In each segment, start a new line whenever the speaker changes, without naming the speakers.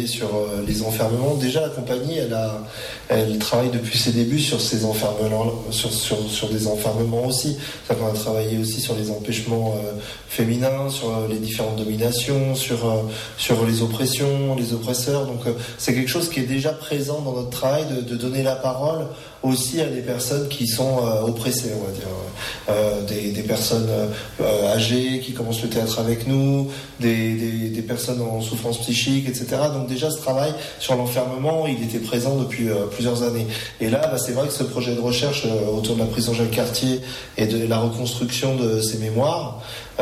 travailler sur les enfermements. Déjà, la compagnie, elle travaille depuis ses débuts sur ces enfermements, sur des enfermements aussi. C'est-à-dire qu'on a travaillé aussi sur les empêchements féminins, sur les différentes dominations, sur les oppressions, les oppresseurs. Donc, c'est quelque chose qui est déjà présent dans notre travail, de donner la parole aussi à des personnes qui sont oppressées, on va dire. Des personnes âgées qui commencent le théâtre avec nous, des personnes en souffrance psychique, etc. Donc déjà, ce travail sur l'enfermement, il était présent depuis plusieurs années. Et là, c'est vrai que ce projet de recherche autour de la prison Jacques-Cartier et de la reconstruction de ses mémoires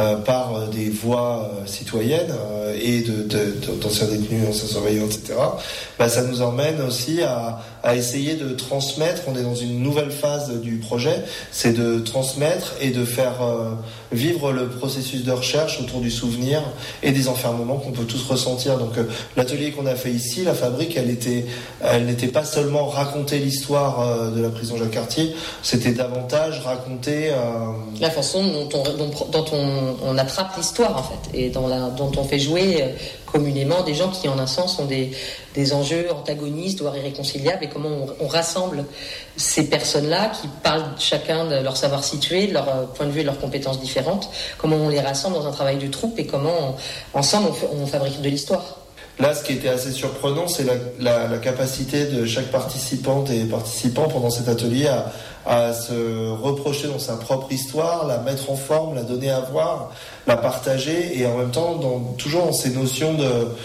par des voix citoyennes et d'anciens détenus, anciens surveillants, etc., ça nous emmène aussi à essayer de transmettre. On est dans une nouvelle phase du projet, c'est de transmettre et de faire vivre le processus de recherche autour du souvenir et des enfermements qu'on peut tous ressentir. Donc l'atelier qu'on a fait ici, la fabrique, elle n'était pas seulement raconter l'histoire de la prison Jacques-Cartier, c'était davantage raconter
la façon dont on attrape l'histoire en fait, et dont on fait jouer communément des gens qui en un sens ont des enjeux antagonistes, voire irréconciliables, et comment on rassemble ces personnes-là qui parlent chacun de leur savoir situé, de leur point de vue et de leurs compétences différentes, comment on les rassemble dans un travail de troupe et comment ensemble on fabrique de l'histoire.
Là, ce qui était assez surprenant, c'est la capacité de chaque participante et participant pendant cet atelier à se reprocher dans sa propre histoire, la mettre en forme, la donner à voir, la partager, et en même temps toujours dans ces notions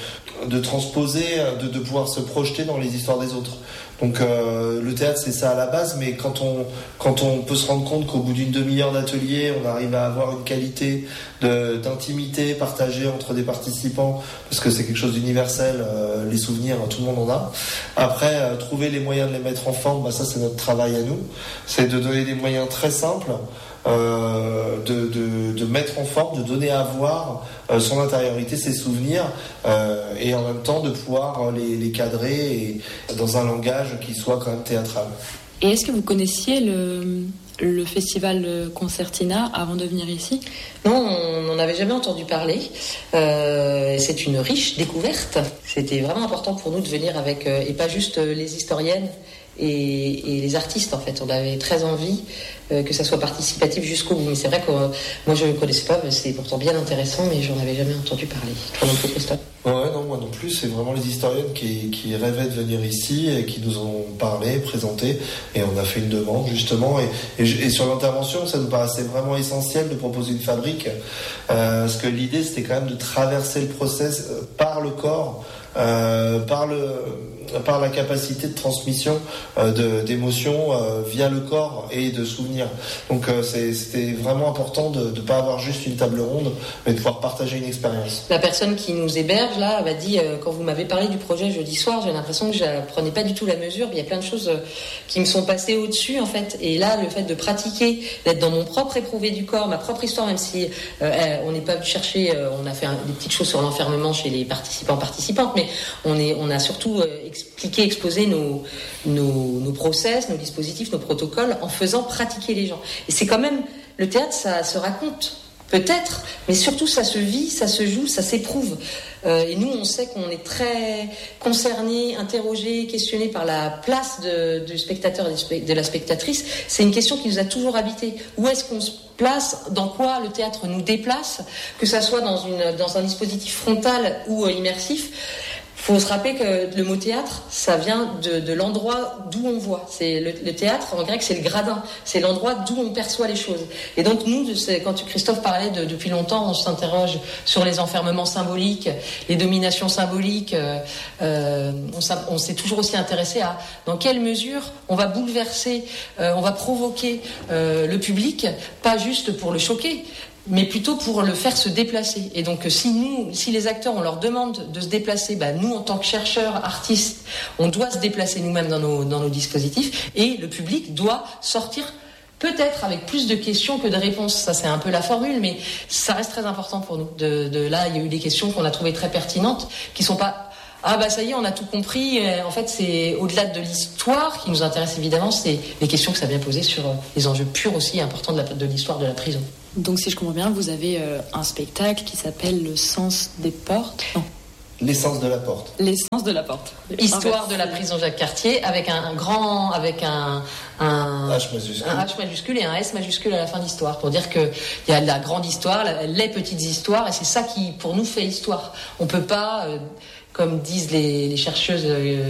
de transposer, de pouvoir se projeter dans les histoires des autres. Donc le théâtre, c'est ça à la base, mais quand on peut se rendre compte qu'au bout d'une demi-heure d'atelier, on arrive à avoir une qualité d'intimité partagée entre des participants, parce que c'est quelque chose d'universel, les souvenirs, tout le monde en a. Après, trouver les moyens de les mettre en forme, ça c'est notre travail à nous. C'est de donner des moyens très simples, de mettre en forme, de donner à voir son intériorité, ses souvenirs, et en même temps de pouvoir les cadrer et dans un langage qui soit quand même théâtral.
Et est-ce que vous connaissiez le festival Concertina avant de venir ici ?
Non, on n'en avait jamais entendu parler. C'est une riche découverte. C'était vraiment important pour nous de venir avec, et pas juste les historiennes et les artistes en fait. On avait très envie que ça soit participatif jusqu'au bout. Mais c'est vrai que moi je ne connaissais pas, mais c'est pourtant bien intéressant, mais j'en avais jamais entendu parler. Toi non plus, Christophe ?
Ouais, non, moi non plus. C'est vraiment les historiennes qui rêvaient de venir ici et qui nous ont parlé, présenté, et on a fait une demande justement. Et sur l'intervention, ça nous paraissait vraiment essentiel de proposer une fabrique, parce que l'idée c'était quand même de traverser le process par le corps, par la capacité de transmission d'émotions via le corps et de souvenirs. Donc c'était vraiment important de ne pas avoir juste une table ronde, mais de pouvoir partager une expérience.
La personne qui nous héberge là m'a dit, quand vous m'avez parlé du projet jeudi soir, j'ai l'impression que je ne prenais pas du tout la mesure. Il y a plein de choses qui me sont passées au-dessus en fait. Et là, le fait de pratiquer, d'être dans mon propre éprouvé du corps, ma propre histoire, même si on n'est pas venu chercher, on a fait des petites choses sur l'enfermement chez les participantes, mais on a surtout exposé nos process, nos dispositifs, nos protocoles en faisant pratiquer les gens. Et c'est quand même, le théâtre, ça se raconte peut-être, mais surtout ça se vit, ça se joue, ça s'éprouve. Et nous, on sait qu'on est très concernés, interrogés, questionnés par la place du spectateur et de la spectatrice. C'est une question qui nous a toujours habité. Où est-ce qu'on se place ? Dans quoi le théâtre nous déplace ? Que ça soit dans un dispositif frontal ou immersif. Il faut se rappeler que le mot théâtre, ça vient de l'endroit d'où on voit. C'est le théâtre, en grec, c'est le gradin. C'est l'endroit d'où on perçoit les choses. Et donc, nous, quand Christophe parlait depuis longtemps, on s'interroge sur les enfermements symboliques, les dominations symboliques. On s'est toujours aussi intéressé à dans quelle mesure on va bouleverser, on va provoquer le public, pas juste pour le choquer, mais plutôt pour le faire se déplacer. Et donc si les acteurs, on leur demande de se déplacer, nous en tant que chercheurs, artistes, on doit se déplacer nous-mêmes dans nos dispositifs, et le public doit sortir peut-être avec plus de questions que de réponses. Ça, c'est un peu la formule, mais ça reste très important pour nous. Là, il y a eu des questions qu'on a trouvées très pertinentes, qui sont pas ça y est, on a tout compris. En fait, c'est au-delà de l'histoire qui nous intéresse évidemment, c'est les questions que ça vient poser sur les enjeux purs aussi importants de l'histoire de la prison.
Donc si je comprends bien, vous avez un spectacle qui s'appelle Le sens des portes. Non.
L'essence de la porte.
L'essence de la porte.
Histoire de la prison Jacques Cartier avec un
H majuscule.
Un H majuscule et un S majuscule à la fin d'histoire, pour dire qu'il y a la grande histoire, les petites histoires, et c'est ça qui, pour nous, fait histoire. On peut pas, comme disent les chercheuses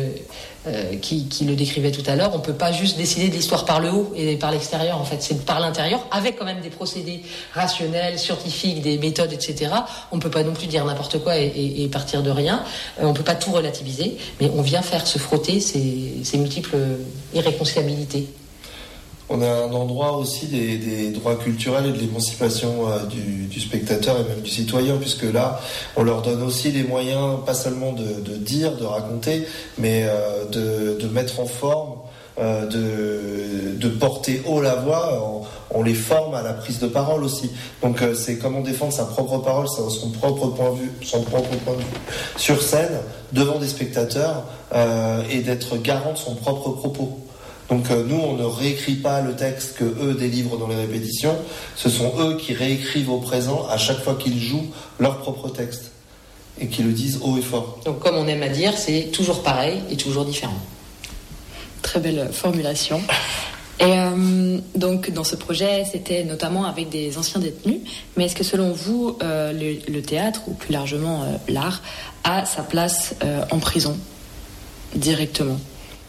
qui le décrivaient tout à l'heure, on peut pas juste décider de l'histoire par le haut et par l'extérieur, en fait. C'est par l'intérieur, avec quand même des procédés rationnels, scientifiques, des méthodes, etc. On peut pas non plus dire n'importe quoi et partir de rien. On peut pas tout relativiser, mais on vient faire se frotter ces multiples irréconciliabilités.
On a un endroit aussi des droits culturels et de l'émancipation du spectateur et même du citoyen, puisque là, on leur donne aussi les moyens, pas seulement de dire, de raconter, mais de mettre en forme, de porter haut la voix. On les forme à la prise de parole aussi. Donc c'est comment défendre sa propre parole, son propre point de vue sur scène, devant des spectateurs, et d'être garant de son propre propos. Donc nous, on ne réécrit pas le texte que eux délivrent dans les répétitions. Ce sont eux qui réécrivent au présent à chaque fois qu'ils jouent leur propre texte et qui le disent haut et fort.
Donc comme on aime à dire, c'est toujours pareil et toujours différent.
Très belle formulation. Et donc dans ce projet, c'était notamment avec des anciens détenus. Mais est-ce que selon vous, le théâtre, ou plus largement l'art, a sa place en prison directement ?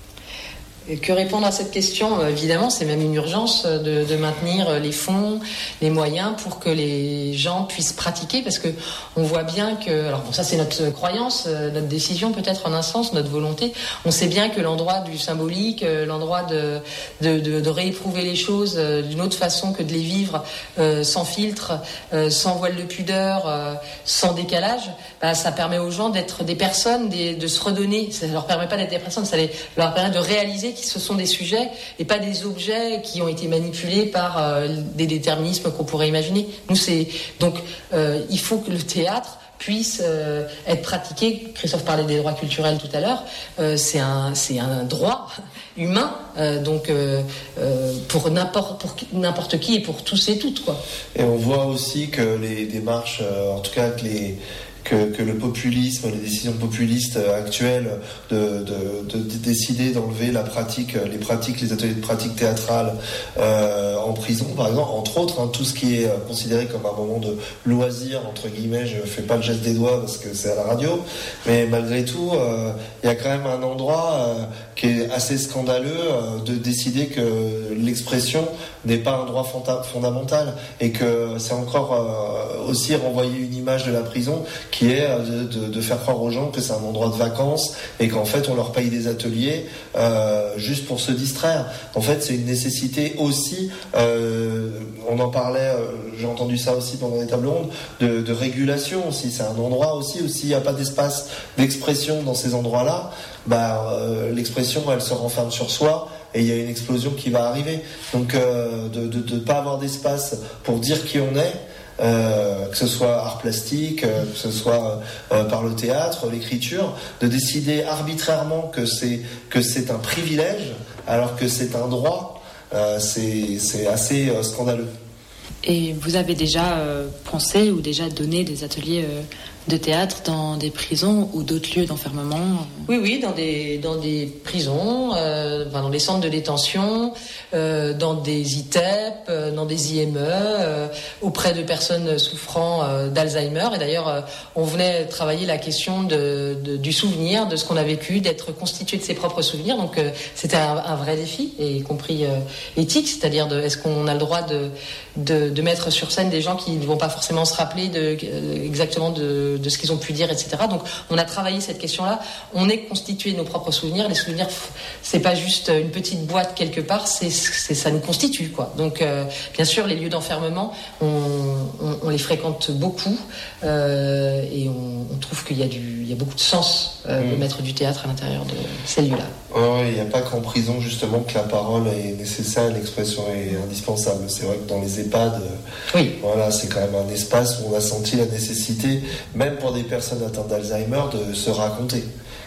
Que répondre à cette question ? Évidemment, c'est même une urgence de maintenir les fonds, les moyens pour que les gens puissent pratiquer, parce que on voit bien que, alors bon, ça c'est notre croyance, notre décision peut-être en un sens, notre volonté. On sait bien que l'endroit du symbolique, l'endroit de rééprouver les choses d'une autre façon que de les vivre sans filtre, sans voile de pudeur, sans décalage, ça permet aux gens d'être des personnes, de se redonner. Ça leur permet pas d'être des personnes, ça leur permet de réaliser que ce sont des sujets et pas des objets qui ont été manipulés par des déterminismes qu'on pourrait imaginer. Nous, il faut que le théâtre puisse être pratiqué. Christophe parlait des droits culturels tout à l'heure. C'est un droit humain, pour n'importe qui et pour tous et toutes, quoi.
Et on voit aussi que les démarches, en tout cas que le populisme, les décisions populistes actuelles de décider d'enlever les ateliers de pratique théâtrale en prison, par exemple, entre autres, tout ce qui est considéré comme un moment de loisir, entre guillemets, je fais pas le geste des doigts parce que c'est à la radio, mais malgré tout, il y a quand même un endroit qui est assez scandaleux de décider que l'expression n'est pas un droit fondamental et que c'est encore aussi renvoyer une image de la prison qui est de faire croire aux gens que c'est un endroit de vacances et qu'en fait on leur paye des ateliers juste pour se distraire. En fait, c'est une nécessité aussi, on en parlait, j'ai entendu ça aussi pendant les tables rondes, de régulation aussi. C'est un endroit aussi où s'il n'y a pas d'espace d'expression dans ces endroits-là, l'expression elle se renferme sur soi et il y a une explosion qui va arriver. Donc de ne pas avoir d'espace pour dire qui on est, que ce soit art plastique, que ce soit par le théâtre, l'écriture, de décider arbitrairement que c'est un privilège alors que c'est un droit, c'est assez scandaleux.
Et vous avez déjà pensé ou déjà donné des ateliers de théâtre dans des prisons ou d'autres lieux d'enfermement ?
Oui, dans des prisons, dans des centres de détention, dans des ITEP, dans des IME, auprès de personnes souffrant d'Alzheimer. Et d'ailleurs, on venait travailler la question du souvenir, de ce qu'on a vécu, d'être constitué de ses propres souvenirs. Donc c'était un vrai défi, et y compris éthique, c'est-à-dire est-ce qu'on a le droit de mettre sur scène des gens qui ne vont pas forcément se rappeler exactement de ce qu'ils ont pu dire, etc. Donc on a travaillé cette question-là. On est constitué de nos propres souvenirs. Les souvenirs, c'est pas juste une petite boîte quelque part, ça nous constitue, quoi. Donc bien sûr, les lieux d'enfermement, on les fréquente beaucoup, et on trouve qu'il y a beaucoup de sens de mettre du théâtre à l'intérieur de ces lieux-là.
Ouais, il n'y a pas qu'en prison justement que la parole est nécessaire, l'expression est indispensable. C'est vrai que dans les EHPAD, voilà, c'est quand même un espace où on a senti la nécessité, même pour des personnes atteintes d'Alzheimer, de se raconter.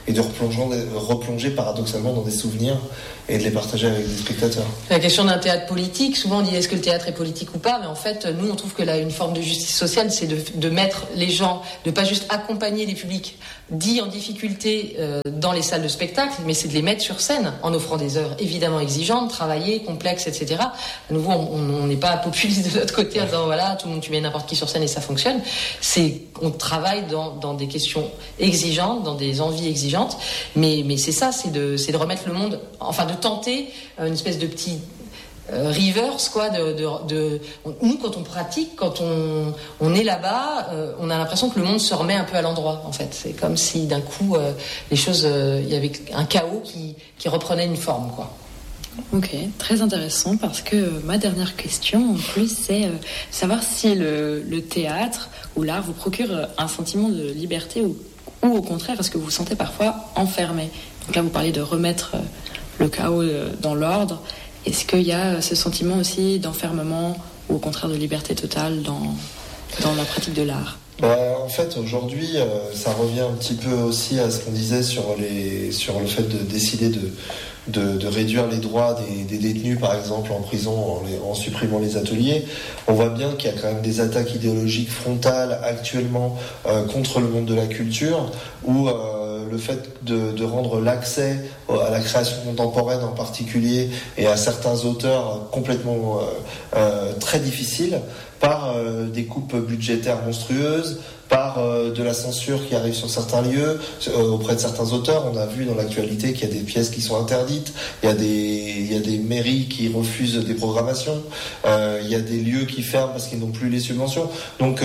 et de replonger paradoxalement dans des souvenirs et de les partager avec des spectateurs.
La question d'un théâtre politique, souvent on dit est-ce que le théâtre est politique ou pas, mais en fait nous on trouve que là une forme de justice sociale c'est de mettre les gens, de pas juste accompagner les publics dits en difficulté dans les salles de spectacle, mais c'est de les mettre sur scène en offrant des œuvres évidemment exigeantes, travaillées, complexes, etc. À nouveau on n'est pas populiste de notre côté en disant voilà tout le monde tu mets n'importe qui sur scène et ça fonctionne. On travaille dans des questions exigeantes, dans des envies exigeantes, mais c'est ça, c'est de remettre le monde, enfin de tenter une espèce de petit reverse quoi. Nous quand on pratique, quand on est là-bas, on a l'impression que le monde se remet un peu à l'endroit. En fait, c'est comme si d'un coup les choses, il y avait un chaos qui reprenait une forme quoi.
Ok, très intéressant parce que ma dernière question en plus c'est savoir si le théâtre ou l'art vous procure un sentiment de liberté ou au contraire est-ce que vous vous sentez parfois enfermé. Donc là vous parlez de remettre le chaos dans l'ordre. Est-ce qu'il y a ce sentiment aussi d'enfermement ou au contraire de liberté totale dans la pratique de l'art?
En fait, aujourd'hui, ça revient un petit peu aussi à ce qu'on disait sur le fait de décider de réduire les droits des détenus, par exemple, en prison, en supprimant les ateliers. On voit bien qu'il y a quand même des attaques idéologiques frontales actuellement contre le monde de la culture, où le fait de rendre l'accès à la création contemporaine en particulier et à certains auteurs complètement très difficile par des coupes budgétaires monstrueuses, par de la censure qui arrive sur certains lieux, auprès de certains auteurs. On a vu dans l'actualité qu'il y a des pièces qui sont interdites, il y a des mairies qui refusent des programmations, il y a des lieux qui ferment parce qu'ils n'ont plus les subventions. Donc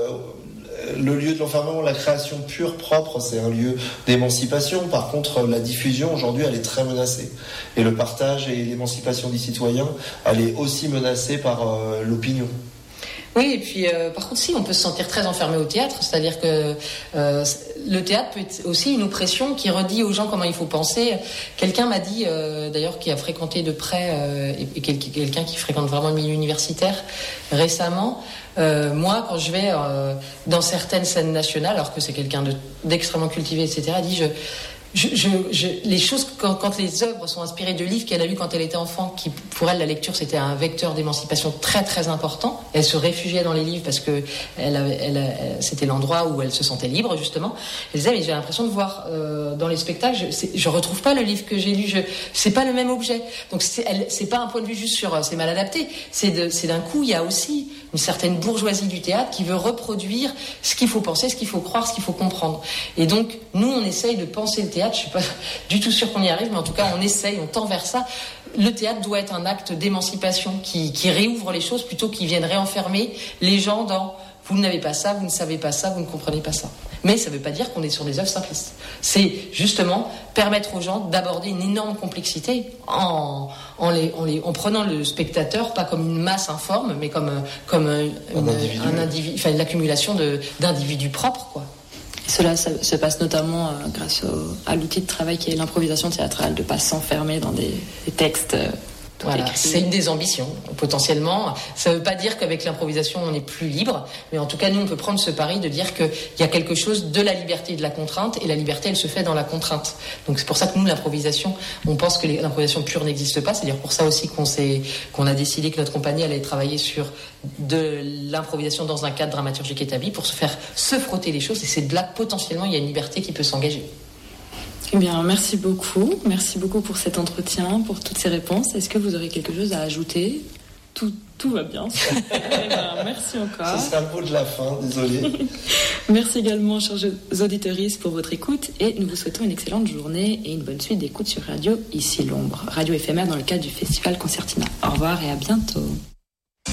le lieu de l'enfermement, la création pure, propre, c'est un lieu d'émancipation. Par contre, la diffusion, aujourd'hui, elle est très menacée. Et le partage et l'émancipation des citoyens, elle est aussi menacée par l'opinion.
Oui, et puis par contre, si, on peut se sentir très enfermé au théâtre, c'est-à-dire que le théâtre peut être aussi une oppression qui redit aux gens comment il faut penser. Quelqu'un m'a dit, d'ailleurs, qui a fréquenté de près, et quelqu'un qui fréquente vraiment le milieu universitaire récemment, moi, quand je vais dans certaines scènes nationales, alors que c'est quelqu'un d'extrêmement cultivé, etc., dit les choses, quand les œuvres sont inspirées de livres qu'elle a lus quand elle était enfant, qui pour elle la lecture c'était un vecteur d'émancipation très très important. Elle se réfugiait dans les livres parce que c'était l'endroit où elle se sentait libre justement. Elle disait mais j'ai l'impression de voir dans les spectacles, je retrouve pas le livre que j'ai lu, c'est pas le même objet. Donc c'est pas un point de vue juste sur c'est mal adapté. C'est d'un coup il y a aussi une certaine bourgeoisie du théâtre qui veut reproduire ce qu'il faut penser, ce qu'il faut croire, ce qu'il faut comprendre. Et donc nous on essaye de penser le théâtre. Je suis pas du tout sûre qu'on y arrive, mais en tout cas on essaye, on tend vers ça. Le théâtre doit être un acte d'émancipation qui réouvre les choses plutôt qu'il vienne réenfermer les gens dans vous n'avez pas ça, vous ne savez pas ça, vous ne comprenez pas ça. Mais ça ne veut pas dire qu'on est sur des œuvres simplistes. C'est justement permettre aux gens d'aborder une énorme complexité en prenant le spectateur pas comme une masse informe, mais comme un individu, enfin l'accumulation d'individus propres, quoi.
Cela se passe notamment grâce à l'outil de travail qui est l'improvisation théâtrale, de ne pas s'enfermer dans des textes.
Voilà, c'est une des ambitions, potentiellement. Ça ne veut pas dire qu'avec l'improvisation, on est plus libre, mais en tout cas, nous, on peut prendre ce pari de dire qu'il y a quelque chose de la liberté et de la contrainte, et la liberté, elle se fait dans la contrainte. Donc c'est pour ça que nous, l'improvisation, on pense que l'improvisation pure n'existe pas. C'est-à-dire pour ça aussi qu'on a décidé que notre compagnie allait travailler sur de l'improvisation dans un cadre dramaturgique établi pour se faire se frotter les choses, et c'est de là que potentiellement, il y a une liberté qui peut s'engager.
Eh bien, merci beaucoup. Merci beaucoup pour cet entretien, pour toutes ces réponses. Est-ce que vous aurez quelque chose à ajouter ? Tout va bien. Eh bien, merci encore.
Ce sera le mot de la fin, désolé.
Merci également, chers auditeurs, pour votre écoute. Et nous vous souhaitons une excellente journée et une bonne suite d'écoute sur Radio Ici l'Ombre, radio éphémère dans le cadre du Festival Concertina. Au revoir et à bientôt.